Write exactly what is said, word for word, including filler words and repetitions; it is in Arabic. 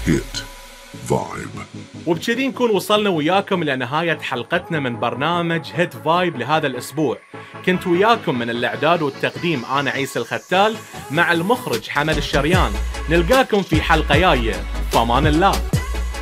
هيت فايب. وبكذي نكون وصلنا وياكم لنهاية حلقتنا من برنامج هيت فايب لهذا الأسبوع. كنت وياكم من الإعداد والتقديم أنا عيسى الختال مع المخرج حمد الشريان. نلقاكم في حلقة جاية، فمان الله.